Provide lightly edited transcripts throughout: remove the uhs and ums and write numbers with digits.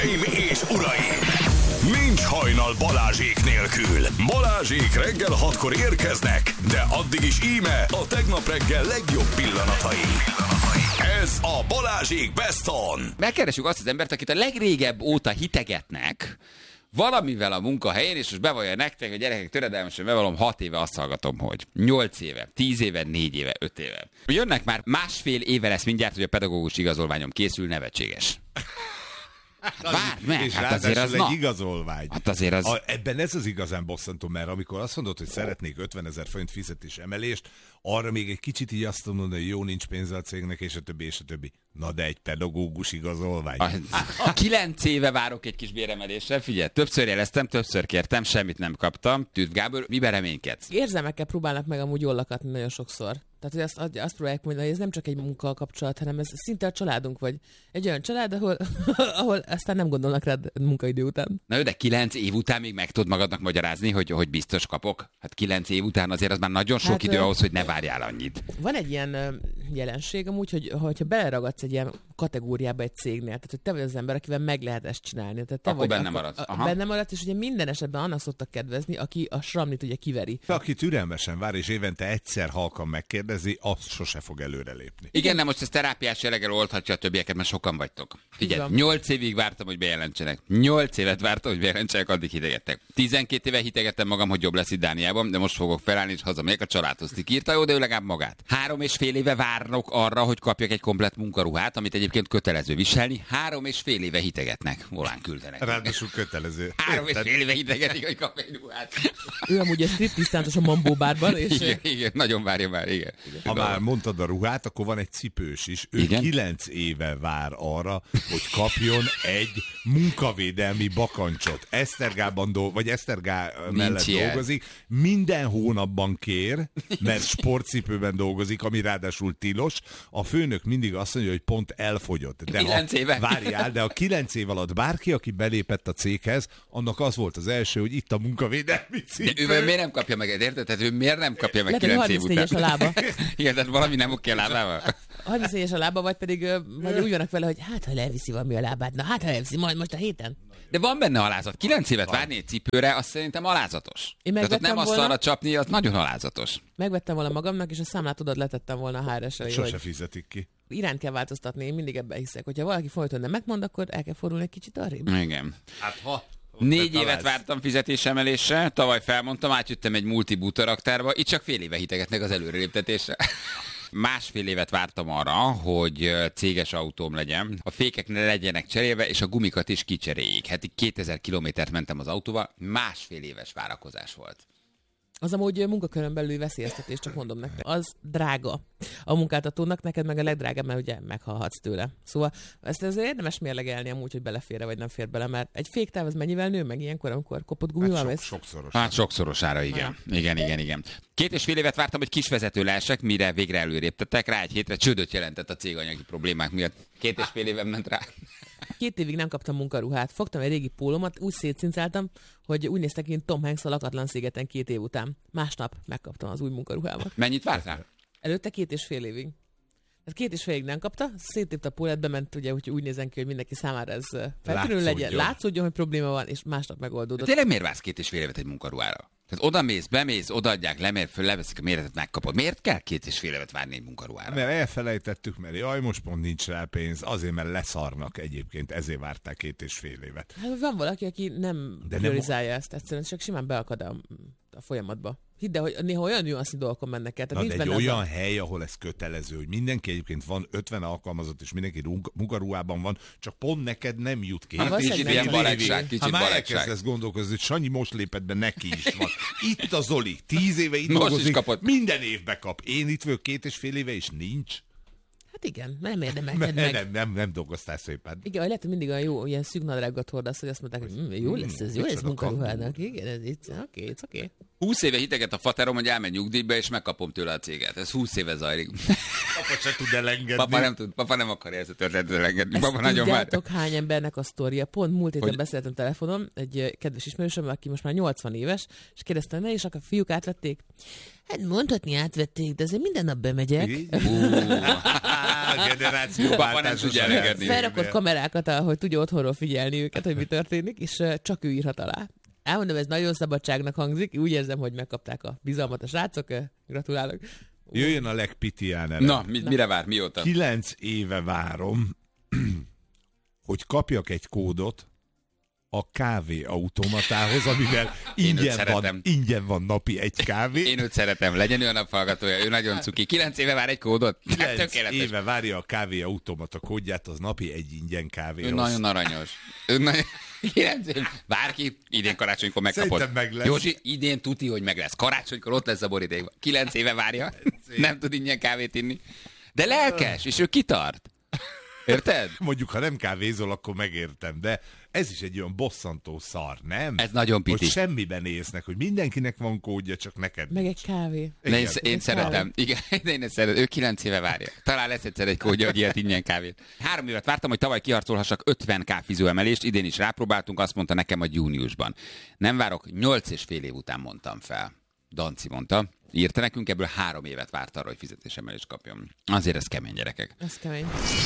Hölgyeim és uraim! Nincs hajnal Balázsék nélkül. Balázsék reggel 6-kor érkeznek, de addig is íme a tegnap reggel legjobb pillanatai. Ez a Balázsék Best On. Megkeresjük azt az embert, akit a legrégebb óta hitegetnek valamivel a munkahelyén, és most bevallja nektek, hogy gyerekek, töredelmesen bevallom, 6 éve azt hallgatom, hogy 8 éve, 10 éve, 4 éve, 5 éve. Jönnek már másfél éve lesz mindjárt, hogy a pedagógus igazolványom készül, nevetséges. Várd meg, és hát azért az egy igazolvány. Hát azért az... Ebben ez az igazán bosszantó, mert amikor azt mondod, hogy szeretnék 50 000 forint fizetés emelést, arra még egy kicsit így azt mondod, hogy jó, nincs pénze a cégnek, és a többi, és a többi. Na de egy pedagógus igazolvány. 9 éve várok egy kis béremelésre, figyelj, többször jeleztem, többször kértem, semmit nem kaptam. Tűz Gábor, miben reménykedsz? Érzelmekkel próbálnak meg amúgy jól lakatni nagyon sokszor. Tehát, hogy azt próbálják mondani, hogy ez nem csak egy munkakapcsolat, hanem ez szinte a családunk, vagy egy olyan család, ahol aztán nem gondolnak rád munkaidő után. Na jó, de 9 év után még meg tudod magadnak magyarázni, hogy biztos kapok? Hát 9 év után azért az már nagyon sok idő ahhoz, hogy ne várjál annyit. Van egy ilyen jelenség amúgy, hogyha beleragadsz egy ilyen kategóriába egy cégnél, tehát hogy te vagy az ember, akivel meg lehet ezt csinálni. Tehát te akkor vagy, benne maradsz. Benne maradsz, és ugye minden esetben annak szoktak kedvezni, aki a sramlit ugye kiveri. Aki türelmesen vár, és évente egyszer halkan megkérdezi, az sose fog előrelépni. Igen, de most ez terápiás jelleggel oldhatja a többieket, mert sokan vagytok. Figyelj, 8 évig vártam, hogy bejelentsenek. 8 évet vártam, hogy bejelentsenek, addig hitegettek. 12 éve hitegettem magam, hogy jobb lesz itt Dániában, de most fogok felállni, és hazamegyek a családhoz. Ti írta jó, de ő legalább magát. 3,5 éve várnak arra, hogy kapjak egy komplett munkaruhát, amit egyébként kötelező viselni. 3,5 éve hitegetnek. Volán küldenek. Ráadásul kötelező. 3,5 éve hitegetik, hogy kap egy ruhát. Ő amúgy egy striptisztántos a Mambó bárban, és... Igen, nagyon várja már, igen. Ha már mondtad a ruhát, akkor van egy cipős is. Ő 9 éve vár arra, hogy kapjon egy munkavédelmi bakancsot. Esztergában vagy Esztergá mellett dolgozik. Minden hónapban kér, mert sportcipőben dolgozik, ami ráadásul tilos. A főnök mindig azt mondja, hogy pont elfogyott. De 9 éve. Várjál, de a 9 év alatt bárki, aki belépett a céghez, annak az volt az első, hogy itt a munkavédelmi cipő. De ő miért nem kapja meg, érted? Tehát ő miért nem kapja meg lehet, 9 év után? a lába. Igen, tehát valami nem oké a lábával. 34-es a lába, vagy pedig vagy úgy vannak vele, hogy hát ha elviszi valami a lábát, na hát ha elviszi majd most a héten. De van benne alázat. 9 évet várni egy cipőre, azt szerintem alázatos. Tehát ott nem asztalra csapni, az nagyon alázatos. Megvettem volna magamnak, és a számlát odad letettem volna a HR-esre. Sose fizetik ki. Irányt kell változtatni, én mindig ebben hiszek. Hogyha valaki folyton nem megmond, akkor el kell fordulni egy kicsit arrébb. Igen. Hát ha... 4 évet vártam fizetésemelésre, tavaly felmondtam, átjöttem egy multibútaraktárba, itt csak fél éve hitegetnek az előreléptetésre. Másfél évet vártam arra, hogy céges autóm legyen, a fékek ne legyenek cserélve, és a gumikat is kicseréljék. Hát 2000 kilométert mentem az autóval, másfél éves várakozás volt. Az amúgy munkakörön belüli veszélyeztetés, csak mondom nektek. Az drága a munkáltatónak, neked meg a legdrágább, mert ugye meghalhatsz tőle. Szóval ezt azért érdemes mérlegelni amúgy, hogy belefér vagy nem fér bele, mert egy féktáv az mennyivel nő meg ilyenkor, amikor kopott gumival hát sokszorosára. Hát sokszorosára, igen. Igen. 2,5 évet vártam, hogy kisvezető lehessek, mire végre előréptettek. Rá egy hétre csődöt jelentett a cég anyagi problémák miatt. 2,5 éven ment rá. 2 évig nem kaptam munkaruhát. Fogtam egy régi pólómat, úgy szétszincáltam, hogy úgy néztek, mint Tom Hanks a Lakatlan szigeten 2 év után. Másnap megkaptam az új munkaruhámat. Mennyit vártál? Előtte 2,5 évig. Tehát 2,5 évig nem kapta, széttépte a pólát, bement, ugye, úgy nézen ki, hogy mindenki számára ez feltűnő legyen. Látszódjon, hogy probléma van, és másnap megoldódott. De tényleg miért vársz 2,5 évet egy munkaruhára? Tehát odamész, bemész, odaadják, lemér, leveszik a méretet, megkapod. Miért kell 2,5 évet várni egy munkaruhára? Mert elfelejtettük, mert jaj, most pont nincs rá pénz, azért, mert leszarnak egyébként, ezért várták 2,5 évet. Hát van valaki, aki nem priorizálja ezt, egyszerűen csak simán beakad a folyamatba. Hidd el, hogy néha olyan nüansznyi dolgokon mennek el. Na, de egy olyan hely, ahol ez kötelező, hogy mindenki egyébként van 50 alkalmazott, és mindenki munkaruhában van, csak pont neked nem jut ki. Hát kicsit ilyen balagság, Ha már elkezdesz gondolkozni, hogy Sanyi most lépett be, neki is van. Itt a Zoli, 10 éve itt dolgozik, minden évbe kap. Én itt vagyok 2,5 éve, és nincs. Hát igen, nem érdemelted meg. Nem dolgoztál szépen. Igen, lehet, hogy mindig olyan jó, ilyen szűk nadrágot hordasz, hogy azt mondták, hogy jó lesz ez munkaruhának. Igen, ez itt, oké. 20 éve hiteget a faterom, hogy elmegy nyugdíjba, és megkapom tőle a céget. Ez 20 éve zajlik. Papa se tud elengedni. Papa nem akarja ezt a történetet elengedni. Papa nagyon már... Tudjátok, hány embernek a sztoria? Pont múlt héten hogy... beszéltem telefonon egy kedves ismerősöm, aki most már 80 éves, és kérdeztem, ne, és akkor a fiúk átvették? Hát mondhatni átvették, de azért minden nap bemegyek. Generációváltás. Nem tudja elengedni. Felrakott kamerákat, hogy tudja otthonról figyelni őket, hogy mi történik, és csak ő írhat alá. Elmondom, ez nagyon szabadságnak hangzik, úgy érzem, hogy megkapták a bizalmat a srácok, gratulálok. Jöjjön a legpitiánere. Na, mire vár, mióta? 9 éve várom, hogy kapjak egy kódot a kávéautomatához, amivel ingyen van napi egy kávé. Én őt szeretem, legyen ő a naphallgatója, ő nagyon cuki. 9 éve vár egy kódot? 9 éve várja a kávéautomata kódját, az napi egy ingyen kávéhoz. Ő nagyon aranyos. 9 év. Bárki idén karácsonykor megkapod. Szerintem meg lesz. Józsi, idén tuti, hogy meg lesz. Karácsonykor ott lesz a boríték. 9 éve várja. Nem tud ingyen kávét inni. De lelkes, és ő kitart. Érted? Mondjuk, ha nem kávézol, akkor megértem, de ez is egy olyan bosszantó szar, nem? Ez nagyon piti. Hogy semmiben néznek, hogy mindenkinek van kódja, csak neked. Meg egy kávé. Én szeretem. Igen, én szeretem. Ő 9 éve várja. Talán lesz egyszer egy kódja, hogy ilyet ingyen kávét. 3 évet vártam, hogy tavaly kiharcolhassak 50 káfizó emelést, idén is rápróbáltunk, azt mondta nekem, hogy júniusban. Nem várok, 8,5 év után mondtam fel. Danci mondta. Írta nekünk, ebből 3 évet várt arra, hogy fizetésemelést kapjon. Azért ez kemény, gyerekek. Ez kemény.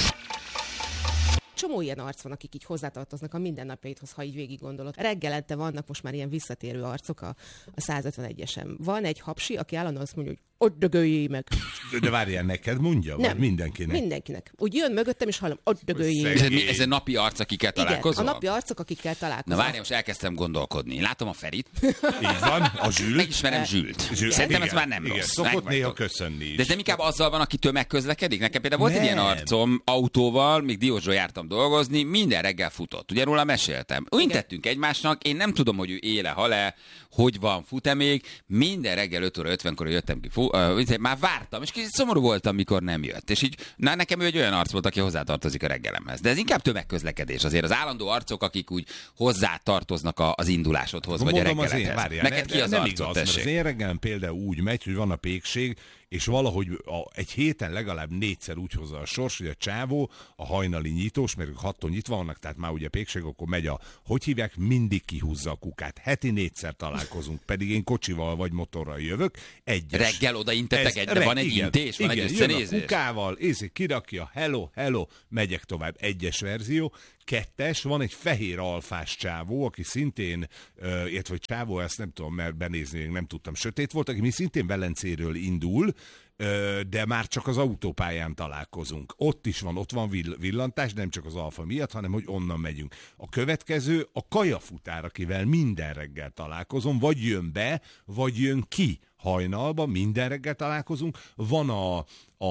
Csomó ilyen arc van, akik így hozzátartoznak a mindennapjaidhoz, ha így végig gondolod. Reggelente vannak most már ilyen visszatérő arcok a 151-esen. Van egy hapsi, aki állandóan azt mondja, hogy ott dögöljél meg. De várjál, neked mondja? Nem, vagy mindenkinek? Mindenkinek. Úgy jön mögöttem, és hallom, ott dögöljél meg. Ez a napi arc, akikkel találkozol? Igen, a napi arcok, akikkel találkozol. Na várjál, most elkezdtem gondolkodni. Látom a Ferit. Így van, a Zsült. Megismerem Zsült. Szerintem ez már nem igen, rossz. szokott néha köszönni is. De ez nem inkább azzal van, aki tömegközlekedik? Nekem például volt egy ilyen arcom autóval, még Diósról jártam dolgozni, minden reggel futott. Ugye róla meséltem. Úgy tettünk egymásnak, én nem tudom, hogy ő éle, hal-e, hogy van, fut-e még. Minden reggel 5 óra 50-kor jöttem ki. Már vártam, és kicsit szomorú voltam, mikor nem jött. És így, nekem ő egy olyan arc volt, aki hozzátartozik a reggelemhez. De ez inkább tömegközlekedés. Azért az állandó arcok, akik úgy hozzátartoznak az indulásodhoz, vagy a reggelethez. Neked ki az nem arcod, igaz, mert az én reggelem például úgy megy, hogy van a pékség, és valahogy egy héten legalább 4-szer úgy hozza a sors, hogy a csávó, a hajnali nyitós, mert 6-tól nyitva vannak, tehát már ugye pékség, akkor megy hogy hívják, mindig kihúzza a kukát. Heti 4-szer találkozunk, pedig én kocsival vagy motorral jövök. Reggel odaintetek de van egy intés, van egy összenézés. Jön a kukával, kirakja, hello, megyek tovább. 1-es verzió. 2-es, van egy fehér alfás csávó, aki szintén, illetve csávó, ezt nem tudom, mert benézni nem tudtam, sötét volt, aki mi szintén Velencéről indul, de már csak az autópályán találkozunk. Ott van villantás, nem csak az alfa miatt, hanem hogy onnan megyünk. A következő a kajafutár, akivel minden reggel találkozom, vagy jön be, vagy jön ki hajnalban, minden reggel találkozozunk. Van a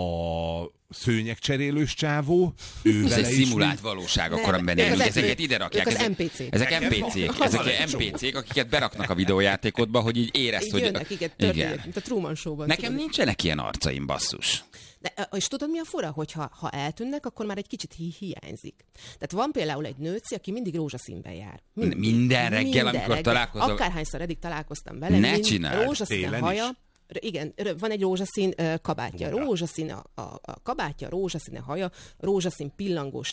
szőnyegcserélős csávó. Ez egy szimulált valóság, akkor amiben élünk. Ezeket ide rakják. Ezek NPC-k, akiket beraknak a videójátékodba, hogy így érezd, hogy... Jönnek, igen. Mint a Truman Show-ban. Nekem nincsenek ilyen arcaim, basszus. De, és tudod, mi a fura? Hogy ha eltűnnek, akkor már egy kicsit hiányzik. Tehát van például egy nőci, aki mindig rózsaszínben jár. Minden reggel, amikor találkozom. Akárhányszor eddig találkoztam vele. Ne csináld. Rózsaszín haja. Igen, van egy rózsaszín kabátja. Rózsaszín a kabátja, rózsaszín a haja, rózsaszín pillangós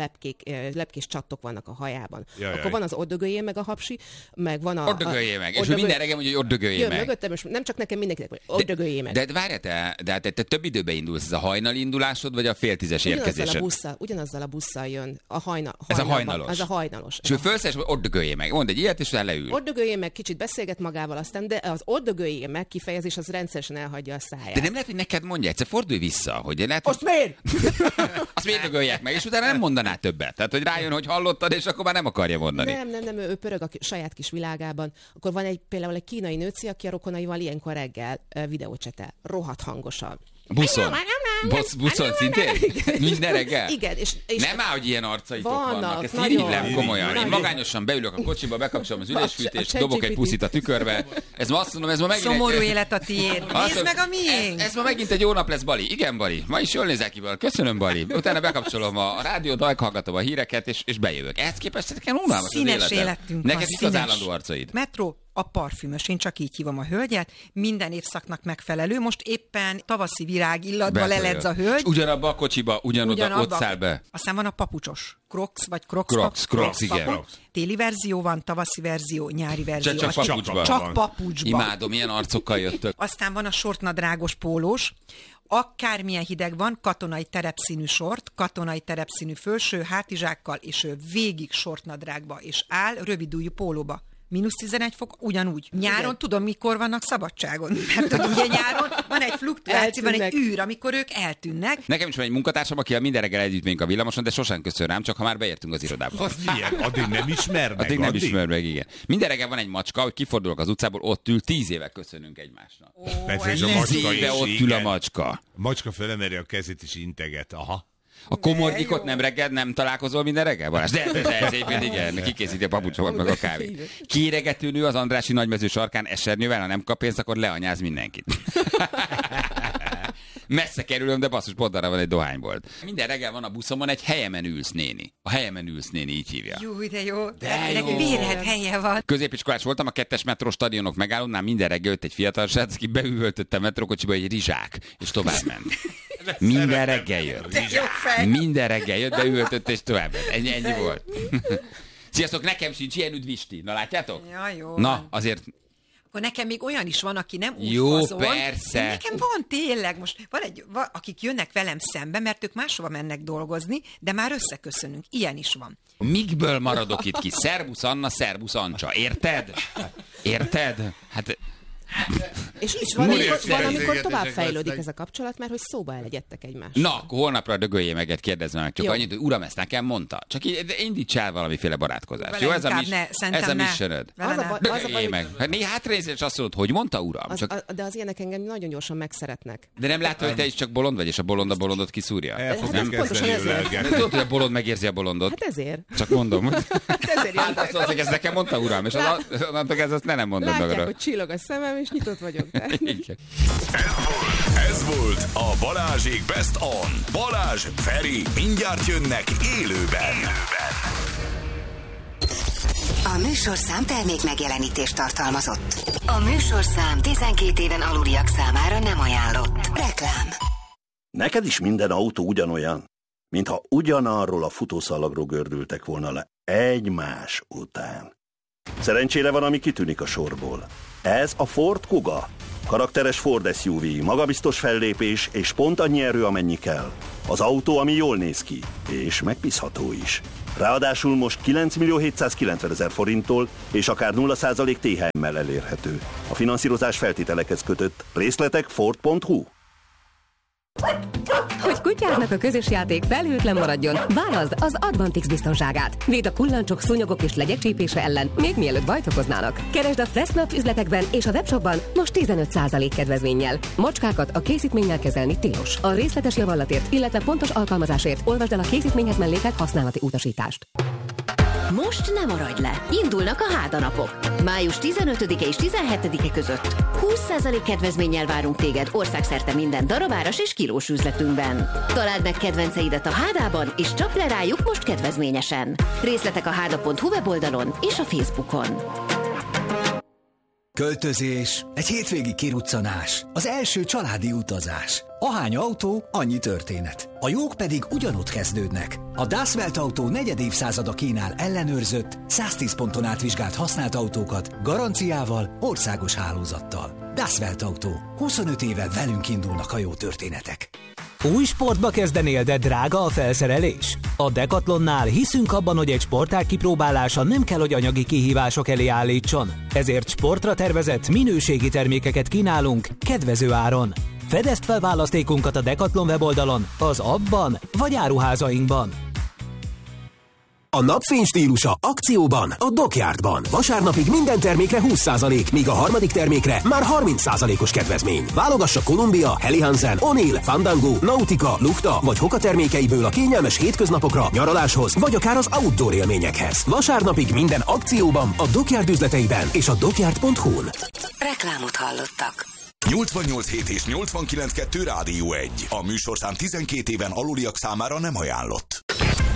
lepkés csattok vannak a hajában. Akkor van az ott dögöljél meg a hapsi, meg van a... Ott dögöljél meg. És minden reggel mondja, hogy ott dögöljél meg. Mögöttem, és nem csak nekem, mindenkinek, hogy ott dögöljél meg. De várjál te több időben indulsz. Ez a hajnali indulásod, vagy a fél 10-es érkezésed? Ugyanazzal a busszal jön a Ez a hajnalos. Ez a hajnalos. És ő fölszes, hogy ott dögöljél meg. Mondd egy ilyet, és leül. Ott dögöljél meg, kicsit beszélget magával aztán, de az ott dögöljél meg kifejezés az rendszeresen elhagyja a száját. De nem lehet, hogy neked mondja, egyszer fordulj vissza, hogy lehet, azt miért? Azt miért dögöljek meg, és utána nem mondaná többet. Tehát, hogy rájön, hogy hallottad, és akkor már nem akarja mondani. Nem, ő pörög a saját kis világában. Akkor van például egy kínai nőci, aki a rokonaival ilyenkor reggel videócsetel. Rohadt hangosan. Buszon szintén? Minden reggel? Igen. És nem áll, hogy ilyen arcaitok vannak. Ezt irigylem komolyan. Én magányosan beülök a kocsiba, bekapcsolom az üléshűtést, dobok egy puszit a tükörbe. Ez ma azt mondom, ez ma megint... Szomorú élet a tiéd. Nézd meg a miénk. Ez ma megint egy jó nap lesz, Bali. Igen, Bali. Ma is jól nézel ki, Bali. Köszönöm, Bali. Utána bekapcsolom a rádiót, hallgatom a híreket, és bejövök. Ehhez képest nekem unalmas az életem. Életünk neked itt az állandó arcaid. Metró. a parfümös. Én csak így hívom a hölgyet. Minden évszaknak megfelelő. Most éppen tavaszi virág illatba leledz a hölgy. És ugyanabba a kocsiba, ugyanoda ott száll be. Aztán van a papucsos. Crocs vagy Crocs, igen. Téli verzió van, tavaszi verzió, nyári verzió. Csak papucsban. Imádom, ilyen arcokkal jöttök. Aztán van a sortnadrágos pólós. Akármilyen hideg van, katonai terepszínű sort, katonai terepszínű fölső, hátizsákkal, és ő végig sortnadrágba, és áll rövidújú pólóba. -11 fok, ugyanúgy. Nyáron igen. Tudom, mikor vannak szabadságon. Mert ugye nyáron van egy fluktuáció, van egy űr, amikor ők eltűnnek. Nekem is van egy munkatársam, akivel minden reggel együtt megyünk a villamoson, de sosem köszön rám, csak ha már beértünk az irodába. Az ilyen, addig nem ismer meg. Addig nem ismer meg, igen. Minden reggel van egy macska, hogy kifordulok az utcából, ott ül, 10 éve köszönünk egymásnak. Persze, és a macska is, ott ül a macska. A macska felemeri a kezét és integet, aha. A komornyikot nem reggel, nem találkozol minden reggel, Balázs? De ez éppen igen, kikészíti a papucsomat meg a kávét. Kéregető nő az Andrássy Nagymező sarkán esernyővel, ha nem kap pénzt, akkor leanyáz mindenkit. Messze kerülöm, de basszus, pont arra van egy dohánybolt. Minden reggel van a buszomon egy helyemen ülsz néni. A helyemen ülsz néni, így hívja. Jó, de jó. Neki bérelt helye van. Középiskolás voltam, a 2-es metró stadionok megállónál minden reggel jött egy fiatal srác, aki beüvöltötte a metrókocsiba egy rizsák, és tovább ment. Minden reggel jött. Minden reggel jött, beüvöltött, és tovább ment. Ennyi volt. Sziasztok, nekem sincs ilyen üdvisti. Na látjátok? Ja, jó. Na, azért... Akkor nekem még olyan is van, aki nem úgy jó, fazol. Persze. Nekem van tényleg, most van akik jönnek velem szembe, mert ők máshova mennek dolgozni, de már összeköszönünk. Ilyen is van. Mikből maradok itt ki? Szerbusz Anna, szerbusz Ancsa. Érted? Érted? Hát... És van, amikor tovább fejlődik ez a kapcsolat, mert hogy szóba elegyedtek egymással. Na, akkor holnapra dögöljél meg, kérdezzem meg. Csak jó. Annyit, hogy uram, ezt nekem mondta. Csak indíts el valamiféle barátkozást. Jó, ez a missionöd. Dögöljél meg. Hát részét is azt mondod, hogy mondta, uram? De az ilyenek engem nagyon gyorsan megszeretnek. De nem látod, hogy te is csak bolond vagy, és a bolond a bolondot kiszúrja? Pontosan ezért. Tudod, hogy a bolond megérzi a bolondot. Hát ezért. Csak mondom. Hát ezért hát azt mondod, hogy ez nekem mondta, uram, és onnantól ezt nem mondod magadról. Látják, hogy csillog a szemem, és nyitott vagyok. Ez volt a Balázsék Best On. Balázs, Feri, mindjárt jönnek élőben. A műsorszám termék megjelenítést tartalmazott. A műsorszám 12 éven aluliak számára nem ajánlott. Reklám. Neked is minden autó ugyanolyan, mintha ugyanarról a futószalagról gördültek volna le egymás után. Szerencsére van, ami kitűnik a sorból. Ez a Ford Kuga. Karakteres Ford SUV, magabiztos fellépés és pont annyi erő, amennyi kell. Az autó, ami jól néz ki, és megbízható is. Ráadásul most 9.790.000 forinttól és akár 0% THM-mel elérhető. A finanszírozás feltételekhez kötött. Részletek Ford.hu. Hogy kutyádnak a közös játék felhőtlen maradjon, válaszd az Advantix biztonságát. Véd a kullancsok, szúnyogok és legyek csípése ellen, még mielőtt bajt okoznának. Keresd a Fressnap üzletekben és a webshopban most 15% kedvezménnyel. Macskákat a készítménnyel kezelni tilos. A részletes javallatért, illetve pontos alkalmazásért olvasd el a készítményhez mellékelt használati utasítást. Most nem maradj le! Indulnak a hádanapok. Május 15-e és 17-e között. 20% kedvezménnyel várunk téged országszerte minden darabáras és kilós üzletünkben. Találd meg kedvenceidet a Hádában, és csap le rájuk most kedvezményesen. Részletek a háda.hu weboldalon és a Facebookon. Költözés, egy hétvégi kiruccanás, az első családi utazás. Ahány autó, annyi történet. A jók pedig ugyanott kezdődnek. A Das Welt Autó 4. évszázada kínál ellenőrzött, 110 ponton átvizsgált használt autókat, garanciával, országos hálózattal. Das Welt Autó. 25 éve velünk indulnak a jó történetek. Új sportba kezdenél, de drága a felszerelés? A Decathlonnál hiszünk abban, hogy egy sportág kipróbálása nem kell, hogy anyagi kihívások elé állítson. Ezért sportra tervezett, minőségi termékeket kínálunk kedvező áron. Fedezd fel választékunkat a Decathlon weboldalon, az appban vagy áruházainkban. A napfény stílusa akcióban a Dockyardban. Vasárnapig minden termékre 20%, míg a harmadik termékre már 30%-os kedvezmény. Válogassa Columbia, Helly Hansen, O'Neill, Fandango, Nautica, Lukta vagy Hoka termékeiből a kényelmes hétköznapokra, nyaraláshoz vagy akár az outdoor élményekhez. Vasárnapig minden akcióban a Dockyard üzleteiben és a dockyard.hu-n. Reklámot hallottak. 88.7 és 89.2 Rádió 1. A műsorszám 12 éven aluliak számára nem ajánlott.